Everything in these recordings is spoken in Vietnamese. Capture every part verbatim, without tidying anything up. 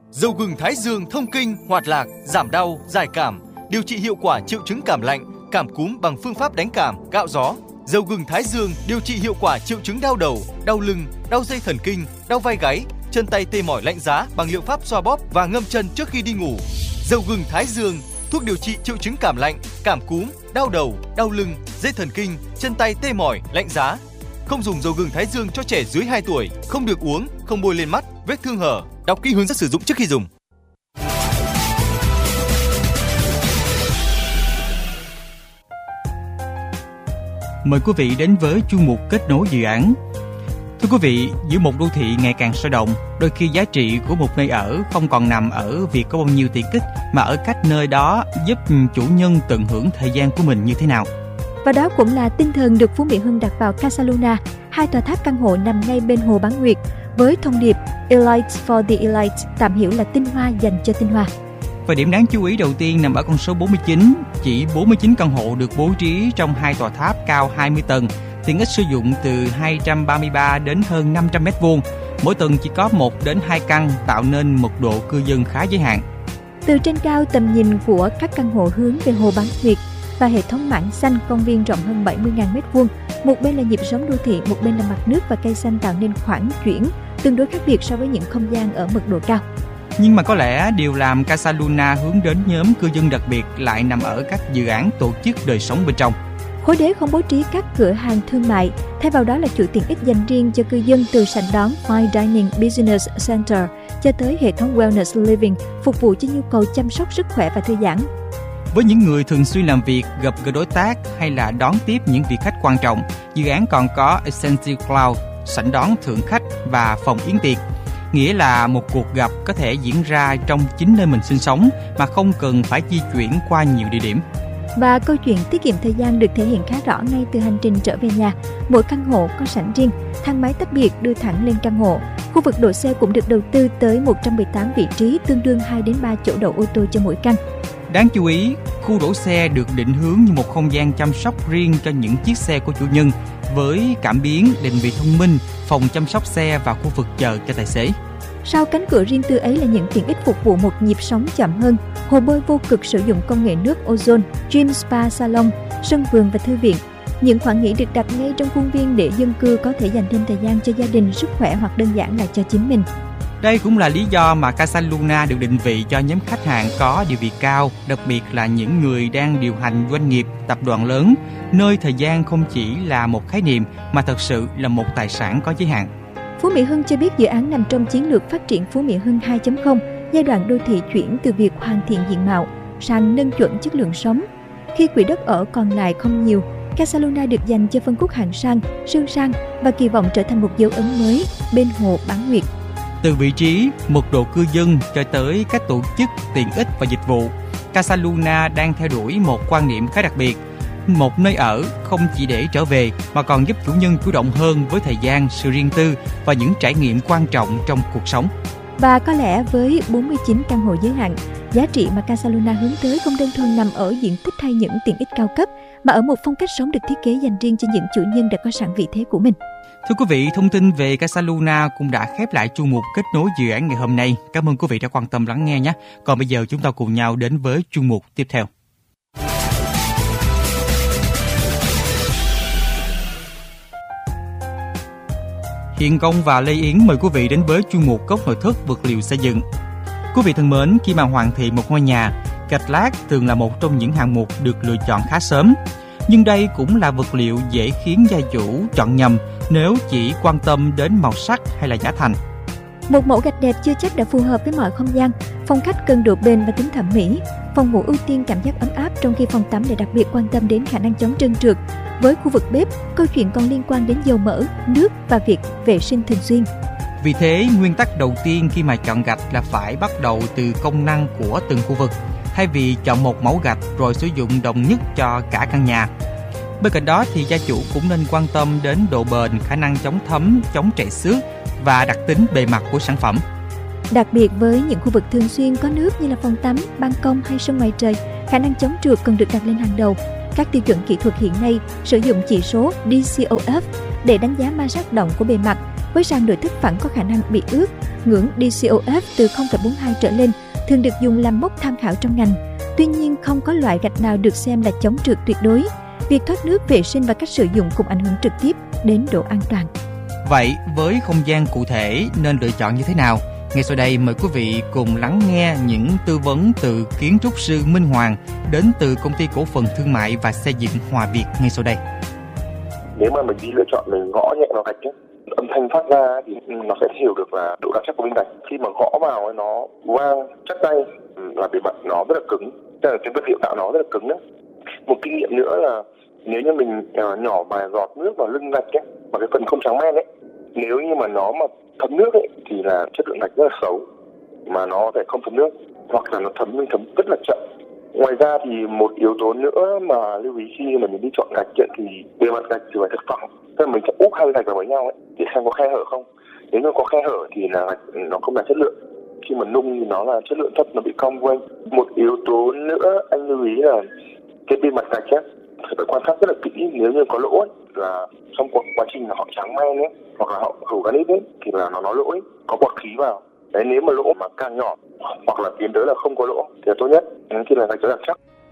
Dầu gừng Thái Dương thông kinh, hoạt lạc, giảm đau, giải cảm, điều trị hiệu quả triệu chứng cảm lạnh, cảm cúm bằng phương pháp đánh cảm, gạo gió. Dầu gừng Thái Dương điều trị hiệu quả triệu chứng đau đầu, đau lưng, đau dây thần kinh, đau vai gáy, chân tay tê mỏi lạnh giá bằng liệu pháp xoa bóp và ngâm chân trước khi đi ngủ. Dầu gừng Thái Dương, thuốc điều trị triệu chứng cảm lạnh, cảm cúm, đau đầu, đau lưng, dây thần kinh, chân tay tê mỏi, lạnh giá. Không dùng dầu gừng Thái Dương cho trẻ dưới hai tuổi, không được uống, không bôi lên mắt, vết thương hở. Đọc kỹ hướng dẫn sử dụng trước khi dùng. Mời quý vị đến với chuyên mục kết nối dự án. Thưa quý vị, giữa một đô thị ngày càng sôi động, đôi khi giá trị của một nơi ở không còn nằm ở việc có bao nhiêu tiện ích, mà ở cách nơi đó giúp chủ nhân tận hưởng thời gian của mình như thế nào. Và đó cũng là tinh thần được Phú Mỹ Hưng đặt vào Casa Luna, hai tòa tháp căn hộ nằm ngay bên hồ Bán Nguyệt, với thông điệp Elite for the Elite, tạm hiểu là tinh hoa dành cho tinh hoa. Và điểm đáng chú ý đầu tiên nằm ở con số bốn mươi chín, chỉ bốn mươi chín căn hộ được bố trí trong hai tòa tháp cao hai mươi tầng, tiện ích sử dụng từ hai trăm ba mươi ba đến hơn năm trăm mét vuông, mỗi tầng chỉ có một đến hai căn, tạo nên mật độ cư dân khá giới hạn. Từ trên cao, tầm nhìn của các căn hộ hướng về hồ Bán Nguyệt và hệ thống mảng xanh, công viên rộng hơn bảy mươi nghìn mét vuông. Một bên là nhịp sống đô thị, một bên là mặt nước và cây xanh, tạo nên khoảng chuyển tương đối khác biệt so với những không gian ở mật độ cao. Nhưng mà có lẽ điều làm Casa Luna hướng đến nhóm cư dân đặc biệt lại nằm ở các dự án tổ chức đời sống bên trong. Khối đế không bố trí các cửa hàng thương mại, thay vào đó là chuỗi tiện ích dành riêng cho cư dân, từ sảnh đón Fine Dining Business Center cho tới hệ thống Wellness Living, phục vụ cho nhu cầu chăm sóc sức khỏe và thư giãn. Với những người thường xuyên làm việc, gặp gỡ đối tác hay là đón tiếp những vị khách quan trọng, dự án còn có Essential Cloud, sảnh đón thượng khách và phòng yến tiệc. Nghĩa là một cuộc gặp có thể diễn ra trong chính nơi mình sinh sống mà không cần phải di chuyển qua nhiều địa điểm. Và câu chuyện tiết kiệm thời gian được thể hiện khá rõ ngay từ hành trình trở về nhà. Mỗi căn hộ có sảnh riêng, thang máy tách biệt đưa thẳng lên căn hộ. Khu vực đỗ xe cũng được đầu tư tới một trăm mười tám vị trí, tương đương hai đến ba chỗ đậu ô tô cho mỗi căn. Đáng chú ý, khu đỗ xe được định hướng như một không gian chăm sóc riêng cho những chiếc xe của chủ nhân, với cảm biến, định vị thông minh, phòng chăm sóc xe và khu vực chờ cho tài xế. Sau cánh cửa riêng tư ấy là những tiện ích phục vụ một nhịp sống chậm hơn: hồ bơi vô cực sử dụng công nghệ nước ozone, gym, spa, salon, sân vườn và thư viện. Những khoản nghỉ được đặt ngay trong khuôn viên để dân cư có thể dành thêm thời gian cho gia đình, sức khỏe hoặc đơn giản là cho chính mình. Đây cũng là lý do mà Casa Luna được định vị cho nhóm khách hàng có địa vị cao, đặc biệt là những người đang điều hành doanh nghiệp, tập đoàn lớn, nơi thời gian không chỉ là một khái niệm mà thật sự là một tài sản có giới hạn. Phú Mỹ Hưng cho biết dự án nằm trong chiến lược phát triển Phú Mỹ Hưng hai chấm không, giai đoạn đô thị chuyển từ việc hoàn thiện diện mạo sang nâng chuẩn chất lượng sống. Khi quỹ đất ở còn lại không nhiều, Casa Luna được dành cho phân khúc hạng sang, siêu sang và kỳ vọng trở thành một dấu ấn mới bên hồ Bán Nguyệt. Từ vị trí, mật độ cư dân cho tới các tổ chức, tiện ích và dịch vụ, Casa Luna đang theo đuổi một quan niệm khá đặc biệt. Một nơi ở không chỉ để trở về mà còn giúp chủ nhân chủ động hơn với thời gian, sự riêng tư và những trải nghiệm quan trọng trong cuộc sống. Và có lẽ với bốn mươi chín căn hộ giới hạn, giá trị mà Casa Luna hướng tới không đơn thuần nằm ở diện tích hay những tiện ích cao cấp, mà ở một phong cách sống được thiết kế dành riêng cho những chủ nhân đã có sẵn vị thế của mình. Thưa quý vị, thông tin về Casa Luna cũng đã khép lại chuyên mục kết nối dự án ngày hôm nay. Cảm ơn quý vị đã quan tâm lắng nghe nhé. Còn bây giờ chúng ta cùng nhau đến với chuyên mục tiếp theo. Hiền Công và Lê Yến mời quý vị đến với chuyên mục Góc nội thất vật liệu xây dựng. Quý vị thân mến, khi mà hoàn thiện một ngôi nhà, gạch lát thường là một trong những hạng mục được lựa chọn khá sớm. Nhưng đây cũng là vật liệu dễ khiến gia chủ chọn nhầm nếu chỉ quan tâm đến màu sắc hay là giá thành. Một mẫu gạch đẹp chưa chắc đã phù hợp với mọi không gian. Phòng khách cần độ bền và tính thẩm mỹ. Phòng ngủ ưu tiên cảm giác ấm áp, trong khi phòng tắm lại đặc biệt quan tâm đến khả năng chống trơn trượt. Với khu vực bếp, câu chuyện còn liên quan đến dầu mỡ, nước và việc vệ sinh thường xuyên. Vì thế, nguyên tắc đầu tiên khi mà chọn gạch là phải bắt đầu từ công năng của từng khu vực, thay vì chọn một mẫu gạch rồi sử dụng đồng nhất cho cả căn nhà. Bên cạnh đó thì gia chủ cũng nên quan tâm đến độ bền, khả năng chống thấm, chống trầy xước và đặc tính bề mặt của sản phẩm. Đặc biệt với những khu vực thường xuyên có nước như là phòng tắm, ban công hay sân ngoài trời, khả năng chống trượt cần được đặt lên hàng đầu. Các tiêu chuẩn kỹ thuật hiện nay sử dụng chỉ số D C O F để đánh giá ma sát động của bề mặt, với sàn nội thất phẳng có khả năng bị ướt. Ngưỡng đê xê o ép từ không phẩy bốn mươi hai trở lên thường được dùng làm mốc tham khảo trong ngành. Tuy nhiên, không có loại gạch nào được xem là chống trượt tuyệt đối. Việc thoát nước, vệ sinh và cách sử dụng cũng ảnh hưởng trực tiếp đến độ an toàn. Vậy với không gian cụ thể nên lựa chọn như thế nào? Ngay sau đây mời quý vị cùng lắng nghe những tư vấn từ kiến trúc sư Minh Hoàng đến từ công ty cổ phần thương mại và xây dựng Hòa Việt ngay sau đây. Nếu mà mình đi lựa chọn mình gõ nhẹ vào gạch ấy, âm thanh phát ra thì nó sẽ hiểu được là độ đặc chắc của viên gạch. Khi mà gõ vào ấy, nó vang chắc tay và bề mặt nó rất là cứng, tức là cái vật liệu tạo nó rất là cứng đó. Một kinh nghiệm nữa là nếu như mình nhỏ vài giọt nước vào lưng gạch ấy, mà cái phần không trắng men ấy, nếu như mà nó mà thấm nước ấy thì là chất lượng gạch rất là xấu, mà nó sẽ không thấm nước hoặc là nó thấm nhưng thấm rất là chậm. Ngoài ra thì một yếu tố nữa mà lưu ý khi mà mình đi chọn gạch ấy, thì bề mặt gạch thì phải thật phẳng, tức là mình sẽ úp hai gạch vào với nhau ấy để xem có khe hở không. Nếu như có khe hở thì là gạch nó không đạt chất lượng. Khi mà nung thì nó là chất lượng thấp, nó bị cong quanh. Một yếu tố nữa anh lưu ý là cái bề mặt gạch ấy phải quan sát rất là kỹ. Nếu như có lỗ ấy, là trong quá, quá trình là họ tráng men ấy hoặc là họ hủ granite ấy thì là nó nói lỗi, có bọt khí vào. Đấy, nếu mà lỗ mà càng nhỏ hoặc là tiến tới là không có lỗ thì là tốt nhất, khi là gạch nó đặc chắc.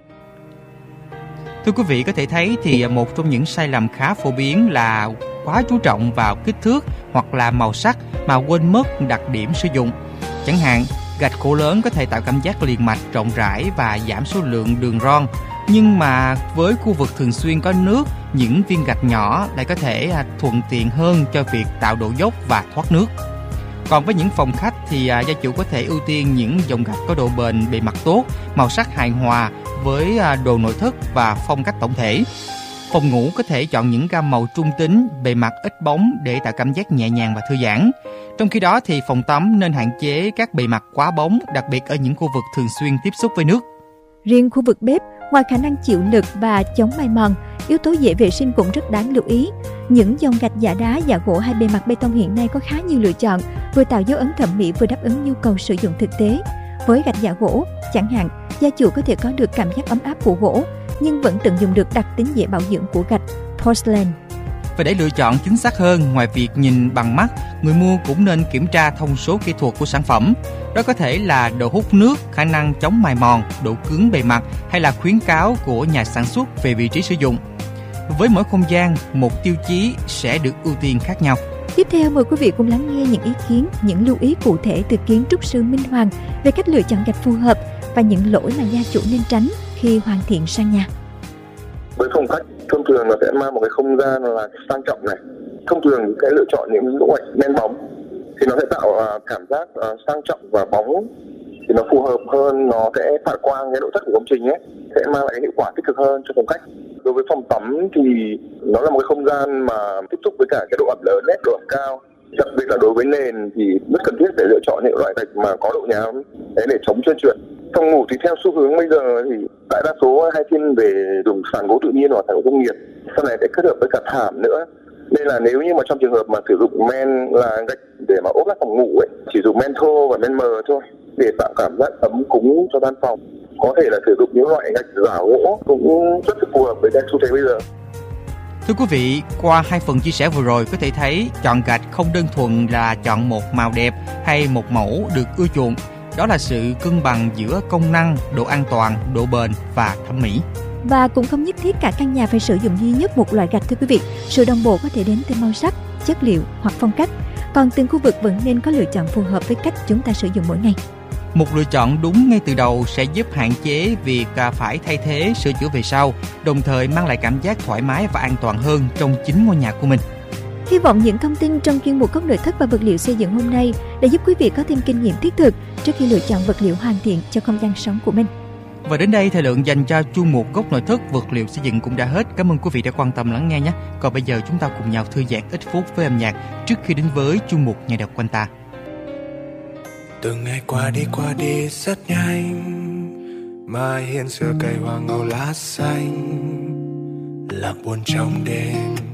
Thưa quý vị, có thể thấy thì một trong những sai lầm khá phổ biến là quá chú trọng vào kích thước hoặc là màu sắc mà quên mất đặc điểm sử dụng. Chẳng hạn, gạch khổ lớn có thể tạo cảm giác liền mạch rộng rãi và giảm số lượng đường ron. Nhưng mà với khu vực thường xuyên có nước, những viên gạch nhỏ lại có thể thuận tiện hơn cho việc tạo độ dốc và thoát nước. Còn với những phòng khách thì gia chủ có thể ưu tiên những dòng gạch có độ bền, bề mặt tốt, màu sắc hài hòa với đồ nội thất và phong cách tổng thể. Phòng ngủ có thể chọn những gam màu trung tính, bề mặt ít bóng để tạo cảm giác nhẹ nhàng và thư giãn. Trong khi đó thì phòng tắm nên hạn chế các bề mặt quá bóng, đặc biệt ở những khu vực thường xuyên tiếp xúc với nước. Riêng khu vực bếp, ngoài khả năng chịu lực và chống mài mòn, yếu tố dễ vệ sinh cũng rất đáng lưu ý. Những dòng gạch giả đá, giả gỗ hay bề mặt bê tông hiện nay có khá nhiều lựa chọn, vừa tạo dấu ấn thẩm mỹ vừa đáp ứng nhu cầu sử dụng thực tế. Với gạch giả gỗ, chẳng hạn, gia chủ có thể có được cảm giác ấm áp của gỗ, nhưng vẫn tận dụng được đặc tính dễ bảo dưỡng của gạch porcelain. Và để lựa chọn chính xác hơn, ngoài việc nhìn bằng mắt, người mua cũng nên kiểm tra thông số kỹ thuật của sản phẩm. Đó có thể là độ hút nước, khả năng chống mài mòn, độ cứng bề mặt hay là khuyến cáo của nhà sản xuất về vị trí sử dụng. Với mỗi không gian, một tiêu chí sẽ được ưu tiên khác nhau. Tiếp theo mời quý vị cùng lắng nghe những ý kiến, những lưu ý cụ thể từ kiến trúc sư Minh Hoàng về cách lựa chọn gạch phù hợp và những lỗi mà gia chủ nên tránh khi hoàn thiện sang nhà. Với phong cách thông thường là sẽ mang một cái không gian là sang trọng này. Thông thường sẽ lựa chọn những gỗ gạch đen bóng thì nó sẽ tạo cảm giác sang trọng và bóng, thì nó phù hợp hơn, nó sẽ phản quang cái nội thất của công trình ấy, sẽ mang lại hiệu quả tích cực hơn cho phong cách. Đối với phòng tắm thì nó là một cái không gian mà tiếp xúc với cả cái độ ẩm lớn, ấy, độ ẩm cao. Đặc biệt là đối với nền thì rất cần thiết để lựa chọn những loại gạch mà có độ nhám để chống trơn trượt. Phòng ngủ thì theo xu hướng bây giờ thì đại đa số hay thiên về dùng sàn gỗ tự nhiên hoặc sàn gỗ công nghiệp, sau này sẽ kết hợp với cả thảm nữa. Nên là nếu như mà trong trường hợp mà sử dụng men là gạch để mà ốp lại phòng ngủ ấy, chỉ dùng men thô và men mờ thôi để tạo cảm giác ấm cúng cho gian phòng. Có thể là sử dụng những loại gạch giả gỗ cũng rất phù hợp với cái xu thế bây giờ. Thưa quý vị, qua hai phần chia sẻ vừa rồi có thể thấy chọn gạch không đơn thuần là chọn một màu đẹp hay một mẫu được ưa chuộng. Đó là sự cân bằng giữa công năng, độ an toàn, độ bền và thẩm mỹ. Và cũng không nhất thiết cả căn nhà phải sử dụng duy nhất một loại gạch thưa quý vị. Sự đồng bộ có thể đến từ màu sắc, chất liệu hoặc phong cách. Còn từng khu vực vẫn nên có lựa chọn phù hợp với cách chúng ta sử dụng mỗi ngày. Một lựa chọn đúng ngay từ đầu sẽ giúp hạn chế việc phải thay thế, sửa chữa về sau, đồng thời mang lại cảm giác thoải mái và an toàn hơn trong chính ngôi nhà của mình. Hy vọng những thông tin trong chuyên mục Góc nội thất và vật liệu xây dựng hôm nay đã giúp quý vị có thêm kinh nghiệm thiết thực trước khi lựa chọn vật liệu hoàn thiện cho không gian sống của mình. Và đến đây thời lượng dành cho chuyên mục Góc nội thất vật liệu xây dựng cũng đã hết. Cảm ơn quý vị đã quan tâm lắng nghe nhé. Còn bây giờ chúng ta cùng nhau thư giãn ít phút với âm nhạc trước khi đến với chuyên mục Nhạc đọc quanh ta. Từng ngày qua đi qua đi rất nhanh, mai hiên xưa cây hoa ngâu lá xanh, lạc buồn trong đêm